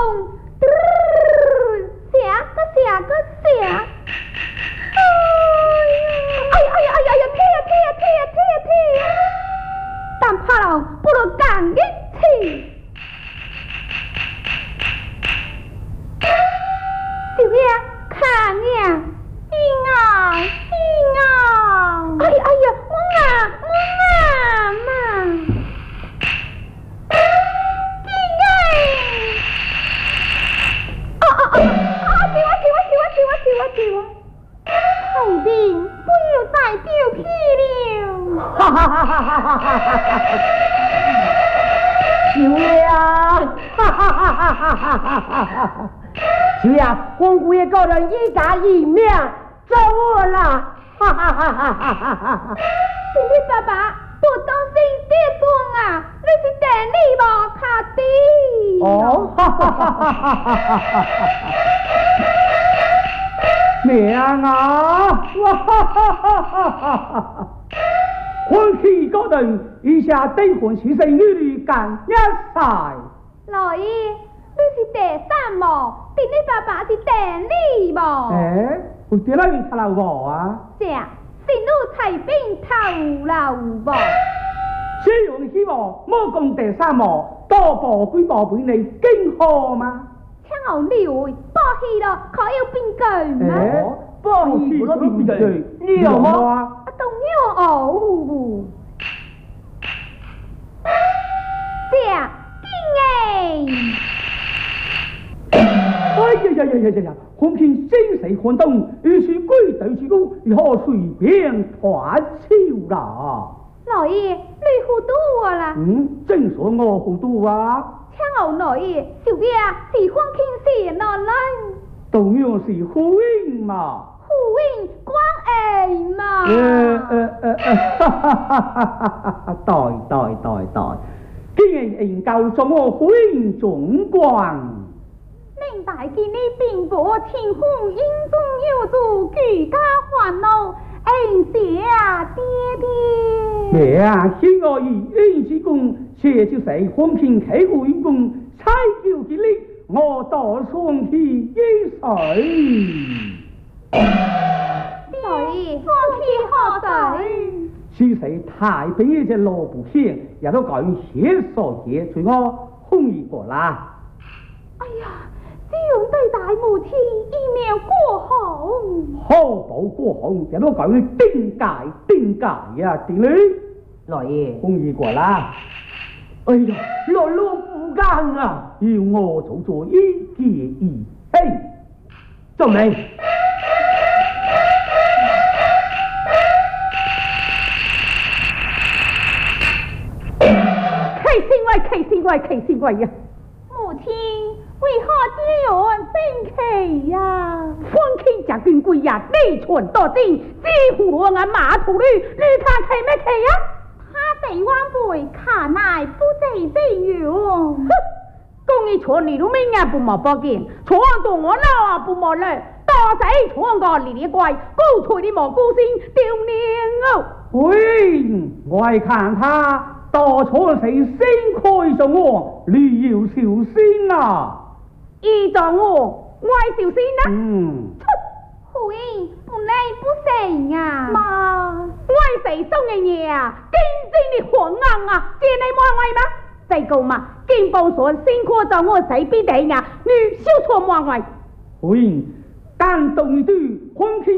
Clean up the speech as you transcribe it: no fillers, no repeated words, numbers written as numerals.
但怕了不如干一次。小爷看呀，哎呀，我嘛，我后边不要再丢屁了。 哈哈哈哈哈哈！小爷啊，哈哈哈哈哈哈！小爷，光顾也搞人一家一命，走了！哈哈哈哈哈哈！ 是你爸爸不当心跌撞啊！你是电力无卡的。 哦，哈哈哈哈哈哈！娘啊！哇哈哈哈哈哈！婚期高人以下订婚喜生女女干一晒。 老爷，你是第三毛，对你爸爸是电力无？ 有点哪样头老无啊？ 是啊，是女才变头老无。 这样希望莫讲第三毛，多宝贵宝贝你更好吗？ 听我聊，报喜了，可有变句吗？ 报喜可变句，你有吗？ 当然有。这呀！红片精神活动，于是归队之功，如何随便传销啦？ 老爷，你糊涂我啦？ 正说我糊涂啊！ 听我老爷，小爷是欢庆事哪来？ 当然是呼应嘛。 呼应关爱嘛。 对，既然研究什么呼应总管。 明白见你并不情乎因中有助居家烦恼，爹。 娘，现我以恩之功，且就是婚聘客户员工，采购之力，我打算去一水。 老爷，放屁何水？ 其实太平一只萝卜线，也都搞于写手节，随我烘一过啦。 哎呀！只用对大母亲以免过红， 好不过红，也都搞于定解呀，对嘞。 老爷， 烘一过啦。哎呀，落不干啊，要我做一结一嘿，做没？ 开心怪呀！ 母亲。为何这样生气呀？ 风气加军贵呀，内存多金，几乎我俺马土里，你看气咩气呀？ 他在晚辈看来不在用。 哼，公一错你都没眼不毛报警，错到我老不毛了，大仔错个你怪，高吹的蘑菇心丢脸哦！ 喂，我看他到错谁先开上我，你要小心啊！ 依照我小心啦。 胡英不累不成呀！ 妈，谁送嘅嘢啊？真正的黄硬啊！见你摸我吗？再讲嘛，金宝所辛苦到我死必地呀，你小错摸我。 胡英，但动一对婚期。